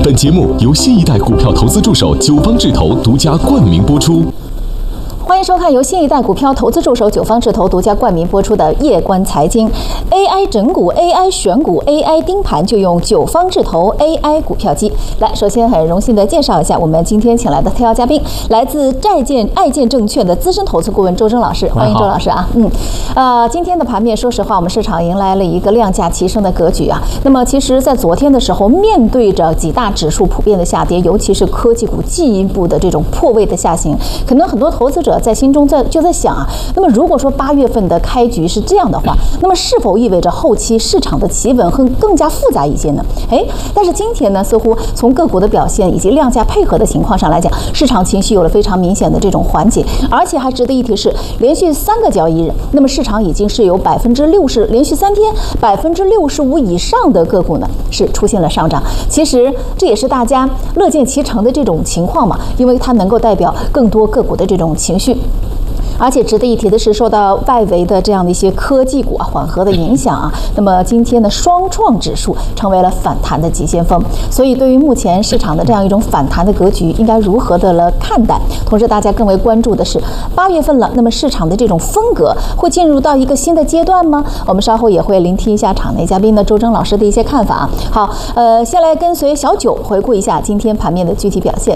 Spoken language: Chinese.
本节目由新一代股票投资助手九方智投独家冠名播出。 欢迎收看由新一代股票投资助手九方智投独家冠名播出的《夜观财经》，AI 整股、AI 选股、AI 盯盘，就用九方智投 AI 股票机。来，首先很荣幸的介绍一下我们今天请来的特邀嘉宾，来自爱建证券的资深投资顾问周征老师，欢迎周老师啊。今天的盘面，说实话，我们市场迎来了一个量价齐升的格局啊。那么，其实，在昨天的时候，面对着几大指数普遍的下跌，尤其是科技股进一步的这种破位的下行，可能很多投资者在心中就在想啊，那么如果说8月份的开局是这样的话，那么是否意味着后期市场的企稳会更加复杂一些呢？但是今天呢，似乎从个股的表现以及量价配合的情况上来讲，市场情绪有了非常明显的这种缓解，而且还值得一提是，连续3个交易日，那么市场已经是有60%，连续3天65%以上的个股呢是出现了上涨。其实这也是大家乐见其成的这种情况嘛，因为它能够代表更多个股的这种情绪。而且值得一提的是，受到外围的这样的一些科技股缓和的影响啊，那么今天的双创指数成为了反弹的急先锋。所以，对于目前市场的这样一种反弹的格局，应该如何的来看待？同时，大家更为关注的是8月份了，那么市场的这种风格会进入到一个新的阶段吗？我们稍后也会聆听一下场内嘉宾的周征老师的一些看法。好，先来跟随小九回顾一下今天盘面的具体表现。